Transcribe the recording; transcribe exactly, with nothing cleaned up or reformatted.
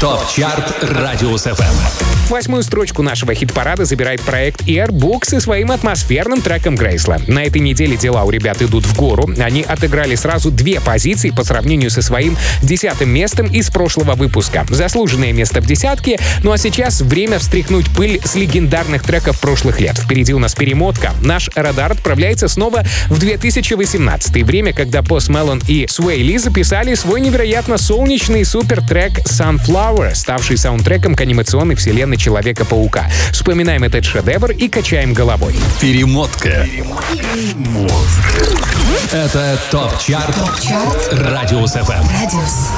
ТОП-чарт Радиус эф эм. Восьмую строчку нашего хит-парада забирает проект Airbook со своим атмосферным треком Грейсла. На этой неделе дела у ребят идут в гору. Они отыграли сразу две позиции по сравнению со своим десятым местом из прошлого выпуска. Заслуженное место в десятке, ну а сейчас время встряхнуть пыль с легендарных треков прошлых лет. Впереди у нас перемотка. Наш радар отправляется снова в две тысячи восемнадцатый. Время, когда Post Malone и Sway Lee записали свой невероятно солнечный супер-трек Sunflower, ставший саундтреком к анимационной вселенной Человека-паука. Вспоминаем этот шедевр и качаем головой. Перемотка. Перемотка. Это ТОП-чарт Радиус эф эм.